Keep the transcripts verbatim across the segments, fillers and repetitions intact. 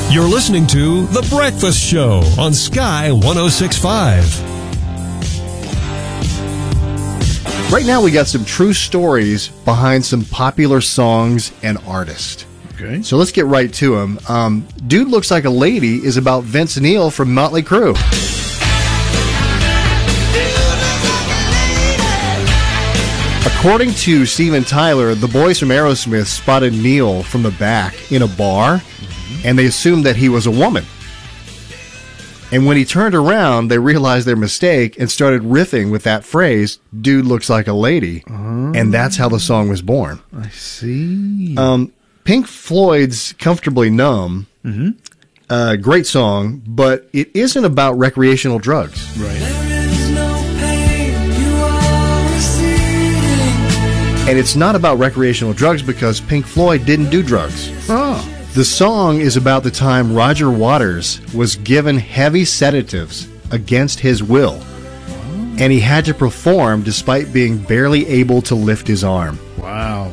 You're listening to The Breakfast Show on Sky one oh six point five. Right now we got some true stories behind some popular songs and artists. Okay. So let's get right to them. Um, Dude Looks Like a Lady is about Vince Neil from Motley Crue. According to Steven Tyler, the boys from Aerosmith spotted Neil from the back in a bar, mm-hmm. and they assumed that he was a woman. And when he turned around, they realized their mistake and started riffing with that phrase, "Dude looks like a lady." Oh. And that's how the song was born. I see. Um, Pink Floyd's Comfortably Numb, mm-hmm. uh, great song, but it isn't about recreational drugs. Right. And it's not about recreational drugs because Pink Floyd didn't do drugs. Oh. The song is about the time Roger Waters was given heavy sedatives against his will, oh. and he had to perform despite being barely able to lift his arm. Wow.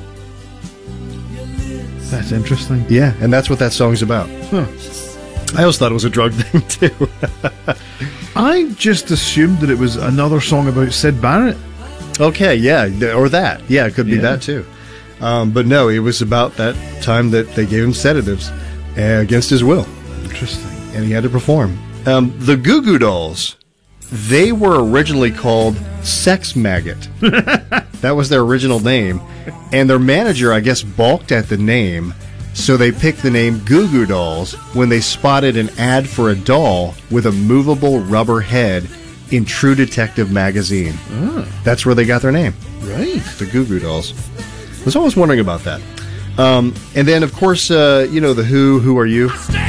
That's interesting. Yeah, and that's what that song's about. Huh. I always thought it was a drug thing, too. I just assumed that it was another song about Syd Barrett. Okay, yeah, or that. Yeah, it could be Yeah. that, too. Um, but no, it was about that time that they gave him sedatives uh, against his will. Interesting. And he had to perform. Um, the Goo Goo Dolls, they were originally called Sex Maggot. That was their original name. And their manager, I guess, balked at the name, so they picked the name Goo Goo Dolls when they spotted an ad for a doll with a movable rubber head in True Detective magazine. Oh. That's where they got their name. Right. The Goo Goo Dolls. I was always wondering about that. Um, and then, of course, uh, you know, The Who, Who Are You?